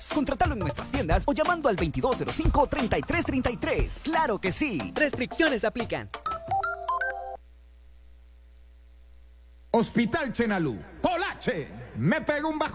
Contratalo en nuestras tiendas o llamando al 2205-3333. ¡Claro que sí! Restricciones aplican. Hospital Chenalú. Polache. Me pego un bajo.